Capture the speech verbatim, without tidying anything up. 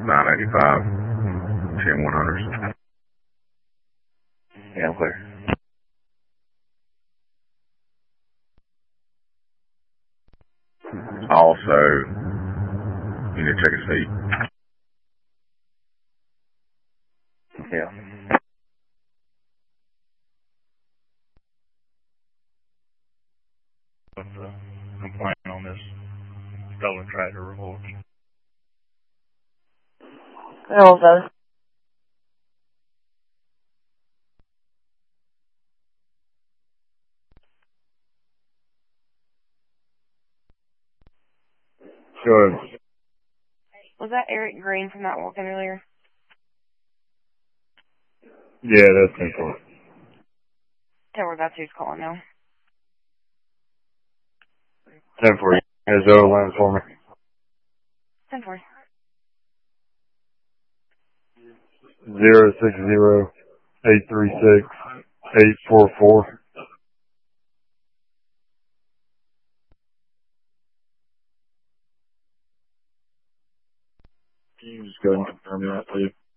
nine eighty-five, ten one hundred. Yeah, I'm clear. Also, you need to check his feet. Yeah. What's the complaint on this stolen tractor report? All of those. Good. Was that Eric Green from that walk-in earlier? Yeah, that's ten four. Tell her that's who's calling now. ten four. Has the other line for me. ten four. Zero six zero eight three six eight four four. Can you just go ahead and confirm that, please?